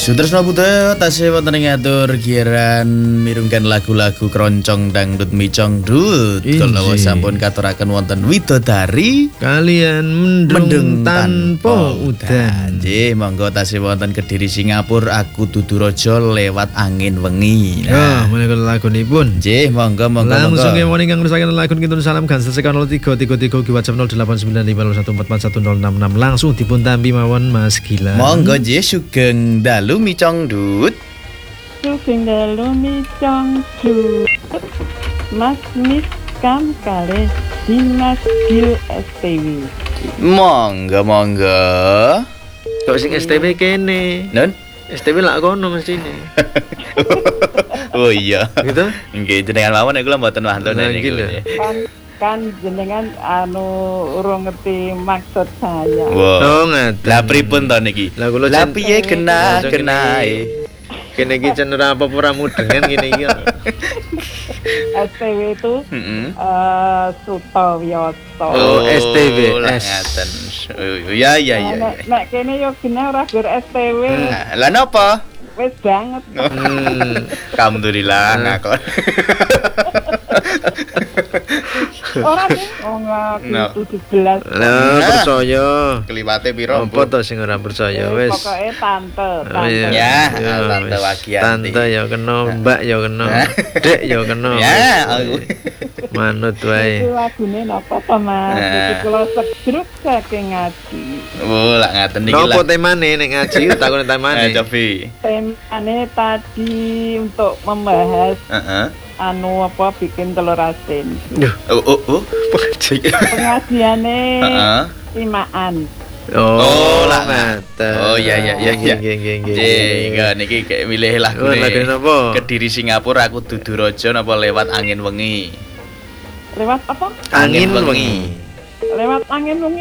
Sutresna Buddha tasih wonten ing atur giran mirungkan lagu-lagu kroncong dangdut micong dut. Kalau sampun katuraken wonten widodari kalian mendung tanpa udan. Nggih, monggo tasih wonten Kediri Singapura aku Duduraja lewat angin wengi. Nah, menika lagunipun. Nggih, monggo. Langsung kemawon ingkang ngrusaken lagun kintun salam gansel sekan 0333 ki WhatsApp 089521444166 langsung dipun tampi mawon Mas Gilang. Monggo nggih sugeng dalu micong dut. Sugeng dalu micong dut. Mas Mis Kam kalih Dimas Gil STW. Monggo. Kok sing STW kene? Nun? STW lak kono mestine. Oh iya. Gitu? Nggih jenengan mawon nek kula mboten wonten niku. Kan jenengan urung ngerti maksud saya. Oh ngaten. Lah pripun to niki? Lah kula piye genae. Kene iki cendur apa ora mudengan ngene iki. STW itu Sutawiyoto. Oh, STW. Ngaten. Ya. Nek kene yo genah ora gur STW. Lah napa? Wis banget. Alhamdulillah ngakon. Ora nih, ngaku 17. Lah percaya. Kliwate piro? Apa to sing ora percaya wis. Pokoke tante. Ya, tante wagian. Tante ya kena, Mbak ya kena. Dek ya kena. Ya, aku. Manut wae. Iki lagune napa to, Mas? Iki kula segruk saking ngaji. Oh, lak ngaten iki lah. Napa temane nek ngaji takon temane. Cobi. Temane tadi untuk membahas bikin telur asin. Pengajiane imaan. Oh, lah ngaten. Oh iya. Nggih. Niki kayak milih lagu napa? Kediri Singapura aku Duduraja napa lewat angin wengi. Lewat apa? Angin wengi. Lewat angin wengi